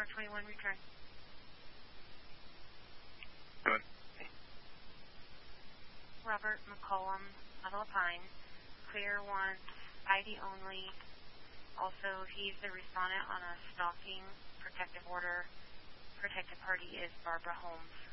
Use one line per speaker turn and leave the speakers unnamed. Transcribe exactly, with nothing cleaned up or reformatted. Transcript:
Tower twenty-one, return.
Good.
Robert McCollum, Little Pine. Clear wants I D only. Also, he's the respondent on a stalking protective order. Protective party is Barbara Holmes.